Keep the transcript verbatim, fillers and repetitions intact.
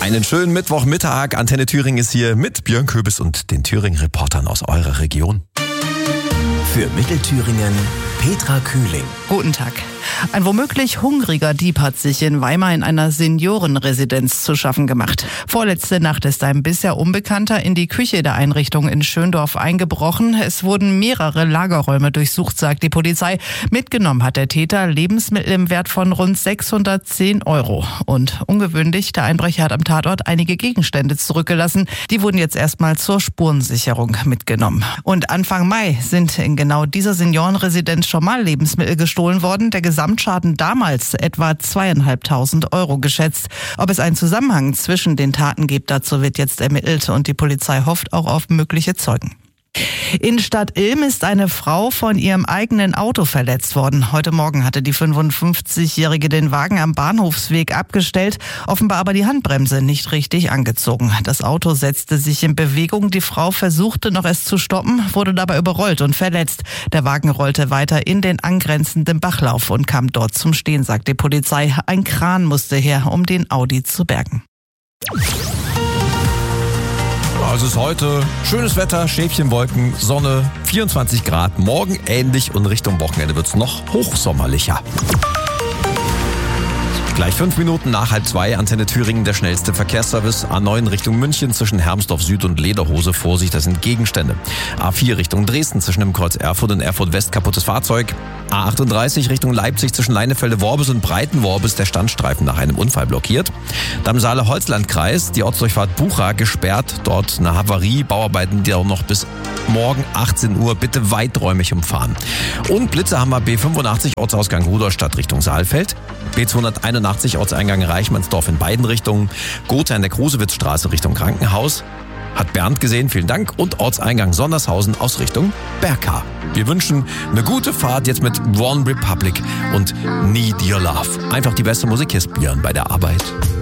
Einen schönen Mittwochmittag. Antenne Thüringen ist hier mit Björn Köbis und den Thüringen-Reportern aus eurer Region. Für Mittelthüringen Petra Kühling. Guten Tag. Ein womöglich hungriger Dieb hat sich in Weimar in einer Seniorenresidenz zu schaffen gemacht. Vorletzte Nacht ist ein bisher Unbekannter in die Küche der Einrichtung in Schöndorf eingebrochen. Es wurden mehrere Lagerräume durchsucht, sagt die Polizei. Mitgenommen hat der Täter Lebensmittel im Wert von rund sechshundertzehn Euro. Und ungewöhnlich, der Einbrecher hat am Tatort einige Gegenstände zurückgelassen. Die wurden jetzt erstmal zur Spurensicherung mitgenommen. Und Anfang Mai sind in genau dieser Seniorenresidenz schon mal Lebensmittel gestohlen worden. Der Gesamtschaden damals etwa zweieinhalbtausend Euro geschätzt. Ob es einen Zusammenhang zwischen den Taten gibt, dazu wird jetzt ermittelt und die Polizei hofft auch auf mögliche Zeugen. In Stadt Ilm ist eine Frau von ihrem eigenen Auto verletzt worden. Heute Morgen hatte die fünfundfünfzigjährige den Wagen am Bahnhofsweg abgestellt, offenbar aber die Handbremse nicht richtig angezogen. Das Auto setzte sich in Bewegung. Die Frau versuchte noch es zu stoppen, wurde dabei überrollt und verletzt. Der Wagen rollte weiter in den angrenzenden Bachlauf und kam dort zum Stehen, sagt die Polizei. Ein Kran musste her, um den Audi zu bergen. Also es ist heute schönes Wetter, Schäfchenwolken, Sonne, vierundzwanzig Grad. Morgen ähnlich und Richtung Wochenende wird es noch hochsommerlicher. Gleich fünf Minuten nach halb zwei, Antenne Thüringen, der schnellste Verkehrsservice. A neun Richtung München zwischen Hermsdorf Süd und Lederhose. Vorsicht, das sind Gegenstände. A vier Richtung Dresden zwischen dem Kreuz Erfurt und Erfurt West kaputtes Fahrzeug. A achtunddreißig Richtung Leipzig zwischen Leinefelde-Worbis und Breitenworbis, der Standstreifen nach einem Unfall blockiert. Dann im Saale-Holzland-Kreis, die Ortsdurchfahrt Bucha gesperrt. Dort eine Havarie, Bauarbeiten, die auch noch bis morgen achtzehn Uhr bitte weiträumig umfahren. Und Blitze haben wir B fünfundachtzig Ortsausgang Rudolstadt Richtung Saalfeld. B zweihunderteinundachtzig Ortseingang Reichmannsdorf in beiden Richtungen. Gotha in der Krusewitzstraße Richtung Krankenhaus. Hat Bernd gesehen, vielen Dank. Und Ortseingang Sondershausen aus Richtung Berka. Wir wünschen eine gute Fahrt jetzt mit One Republic und Need Your Love. Einfach die beste Musik hier spielen bei der Arbeit.